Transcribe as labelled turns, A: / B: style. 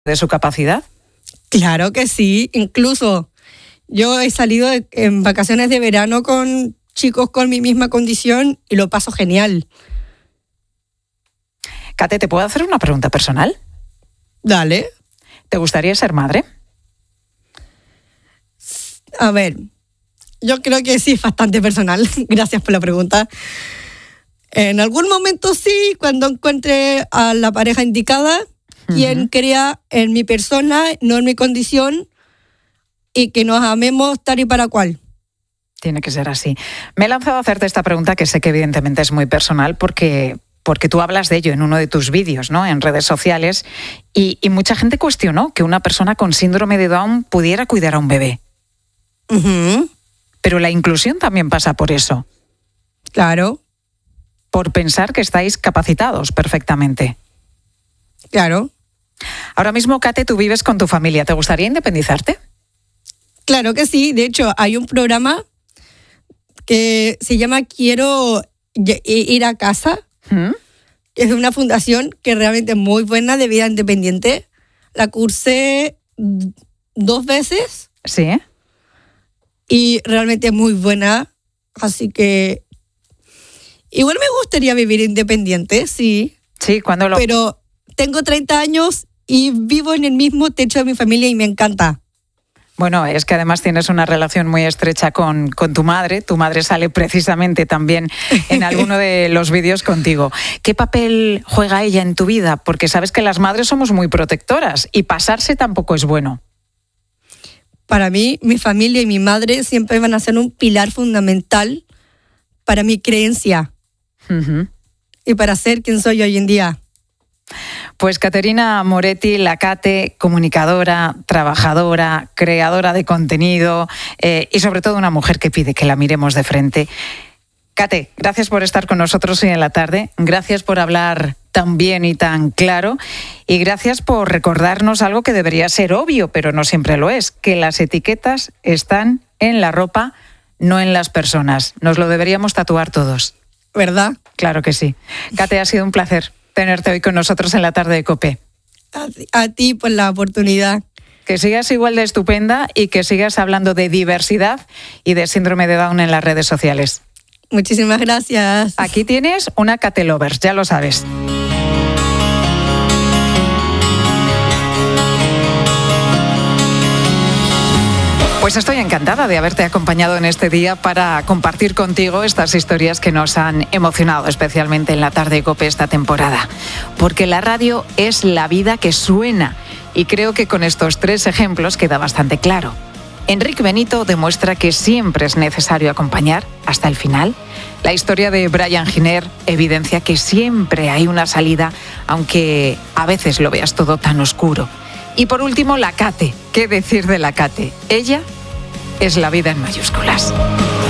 A: de su capacidad?
B: Claro que sí, incluso yo he salido en vacaciones de verano con chicos con mi misma condición y lo paso genial.
A: Kate, ¿te puedo hacer una pregunta personal?
B: Dale.
A: ¿Te gustaría ser madre?
B: A ver, yo creo que sí es bastante personal. Gracias por la pregunta. En algún momento sí, cuando encuentre a la pareja indicada, quien crea en mi persona, no en mi condición, y que nos amemos tal y para cual.
A: Tiene que ser así. Me he lanzado a hacerte esta pregunta que sé que evidentemente es muy personal porque tú hablas de ello en uno de tus vídeos, ¿no?, en redes sociales, y mucha gente cuestionó que una persona con síndrome de Down pudiera cuidar a un bebé. Pero la inclusión también pasa por eso.
B: Claro.
A: Por pensar que estáis capacitados perfectamente.
B: Claro.
A: Ahora mismo, Kate, tú vives con tu familia. ¿Te gustaría independizarte?
B: Claro que sí. De hecho, hay un programa que se llama Quiero ir a casa. Es de una fundación que realmente es muy buena de vida independiente. La cursé 2 veces.
A: Sí.
B: Y realmente es muy buena. Así que igual me gustaría vivir independiente, sí.
A: Sí,
B: Pero tengo 30 años y vivo en el mismo techo de mi familia y me encanta.
A: Bueno, es que además tienes una relación muy estrecha con tu madre. Tu madre sale precisamente también en alguno de los vídeos contigo. ¿Qué papel juega ella en tu vida? Porque sabes que las madres somos muy protectoras y pasarse tampoco es bueno.
B: Para mí, mi familia y mi madre siempre van a ser un pilar fundamental para mi creencia y para ser quien soy hoy en día.
A: Pues Caterina Moretti, la Kate, comunicadora, trabajadora, creadora de contenido y sobre todo una mujer que pide que la miremos de frente. Kate, gracias por estar con nosotros hoy en la tarde, gracias por hablar tan bien y tan claro y gracias por recordarnos algo que debería ser obvio, pero no siempre lo es, que las etiquetas están en la ropa, no en las personas. Nos lo deberíamos tatuar todos.
B: ¿Verdad?
A: Claro que sí. Kate, ha sido un placer tenerte hoy con nosotros en la tarde de COPE.
B: A ti por la oportunidad.
A: Que sigas igual de estupenda y que sigas hablando de diversidad y de síndrome de Down en las redes sociales.
B: Muchísimas gracias.
A: Aquí tienes una Kate Lovers, ya lo sabes. Pues estoy encantada de haberte acompañado en este día para compartir contigo estas historias que nos han emocionado, especialmente en la tarde de COPE esta temporada. Porque la radio es la vida que suena y creo que con estos 3 ejemplos queda bastante claro. Enrique Benito demuestra que siempre es necesario acompañar hasta el final. La historia de Brian Giner evidencia que siempre hay una salida, aunque a veces lo veas todo tan oscuro. Y por último, la Kate. ¿Qué decir de la Kate? Ella es la vida en mayúsculas.